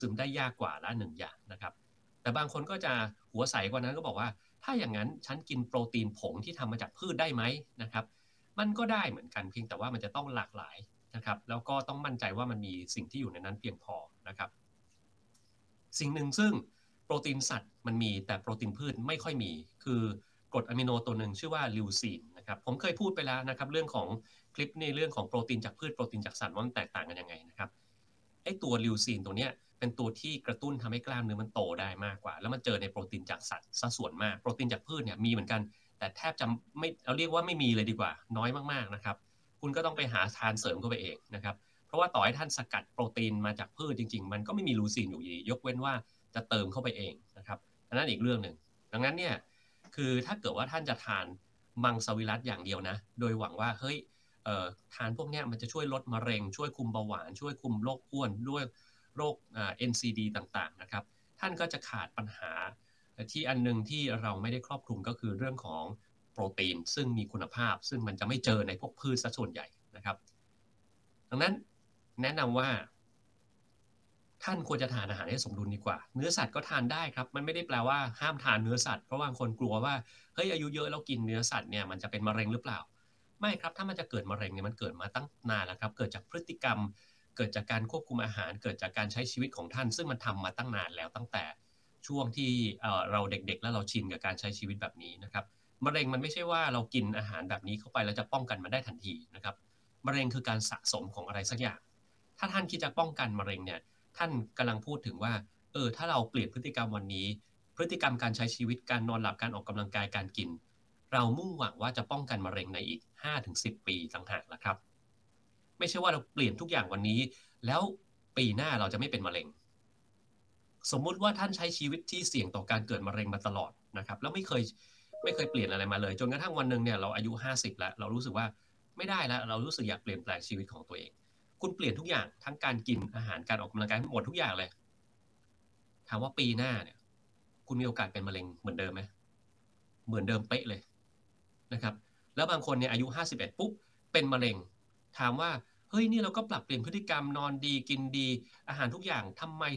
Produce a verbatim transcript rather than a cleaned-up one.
ซึมได้ยากกว่าละหนึ่งอย่างนะครับแต่บางคนก็จะหัวใสกว่านั้นก็บอกว่าถ้าอย่างนั้นฉันกินโปรตีนผงที่ทำมาจากพืชได้ไหมนะครับมันก็ได้เหมือนกันเพียงแต่ว่ามันจะต้องหลากหลายนะครับแล้วก็ต้องมั่นใจว่ามันมีสิ่งที่อยู่ในนั้นเพียงพอนะครับสิ่งหนึ่งซึ่งโปรตีนสัตว์มันมีแต่โปรตีนพืชไม่ค่อยมีคือกรดอะมิโนตัวหนึ่งชื่อว่าลิวซีนนะครับผมเคยพูดไปแล้วนะครับเรื่องของคลิปในเรื่องของโปรตีนจากพืชโปรตีนจากสัตว์ว่ามันแตกต่างกันยังไงนะครับไอตัวลิวซีนตัวเนี้ยเป็นตัวที่กระตุ้นทำให้กล้ามเนื้อมันโตได้มากกว่าแล้วมันเจอในโปรตีนจากสัตว์ซะส่วนมากโปรตีนจากพืชเนี่ยมีเหมือนกันแต่แทบจะไม่เราเรียกว่าไม่มีเลยดีกว่าน้อยมากๆนะครับคุณก็ต้องไปหาทานเสริมเข้าไปเองนะครับเพราะว่าต่อให้ท่านสกัดโปรตีนมาจากพืชจริงๆมันก็ไม่มีลูซีนอยู่ดียกเว้นว่าจะเติมเข้าไปเองนะครับอันนั้นอีกเรื่องหนึ่งดังนั้นเนี่ยคือถ้าเกิดว่าท่านจะทานมังสวิรัติอย่างเดียวนะโดยหวังว่าเฮ้ยเอ่อทานพวกนี้มันจะช่วยลดมะเร็งช่วยคุมเบาหวานช่วยคุมโรคอ้วนด้วยโรคอ่า เอ็น ซี ดี ต่างๆนะครับท่านก็จะขาดปัญหาที่อันนึงที่เราไม่ได้ครอบคลุมก็คือเรื่องของโปรตีนซึ่งมีคุณภาพซึ่งมันจะไม่เจอในพวกพืชซะส่วนใหญ่นะครับดังนั้นแนะนำว่า ท่านควรจะทานอาหารให้สมดุลดีกว่าเนื้อสัตว์ก็ทานได้ครับมันไม่ได้แปลว่าห้ามทานเนื้อสัตว์เพราะบางคนกลัวว่าเฮ้ยอายุเยอะแล้วกินเนื้อสัตว์เนี่ยมันจะเป็นมะเร็งหรือเปล่าไม่ครับถ้ามันจะเกิดมะเร็งเนี่ยมันเกิดมาตั้งนานแล้วครับเกิดจากพฤติกรรมเกิดจากการควบคุมอาหารเกิดจากการใช้ชีวิตของท่านซึ่งมันทำมาตั้งนานแล้วตั้งแต่ช่วงที่เอ่อเราเด็กๆแล้วเราชินกับการใช้ชีวิตแบบนี้นะครับมะเร็งมันไม่ใช่ว่าเรากินอาหารแบบนี้เข้าไปแล้วจะป้องกันมันได้ทันทีนะครับมะเร็งคือการสะสมของอะไรสักอย่างถ้าท่านคิดจะป้องกันมะเร็งเนี่ย ท่านกำลังพูดถึงว่าเออถ้าเราเปลี่ยนพฤติกรรมวันนี้พฤติกรรมการใช้ชีวิตการนอนหลับการออกกำลังกายการกินเรามุ่งหวังว่าจะป้องกันมะเร็งในอีกห้าถึงสิบปีต่างหากละครับไม่ใช่ว่าเราเปลี่ยนทุกอย่างวันนี้แล้วปีหน้าเราจะไม่เป็นมะเร็งสมมุติว่าท่านใช้ชีวิตที่เสี่ยงต่อการเกิดมะเร็งมาตลอดนะครับแล้วไม่เคยไม่เคยเปลี่ยนอะไรมาเลยจนกระทั่งวันหนึ่งเนี่ยเราอายุห้าสิบแล้วเรารู้สึกว่าไม่ได้แล้วเรารู้สึกอยากเปลี่ยนแปลงชีวิตของตัวเอง คุณเปลี่ยนทุกอย่างทั้งการกินอาหารการออกกำลังกายหมดทุกอย่างเลยถามว่าปีหน้าเนี่ยคุณมีโอกาสเป็นมะเร็งเหมือนเดิมไหมเหมือนเดิมเป๊ะเลยนะครับแล้วบางคนเนี่ยอายุห้าสิบเอ็ดปุ๊บเป็นมะเร็งถามว่าเฮ้ยนี่เราก็ปรับเปลี่ยนพฤติกรรมนอนดีกินดีอาหารทุกอย่างทำไม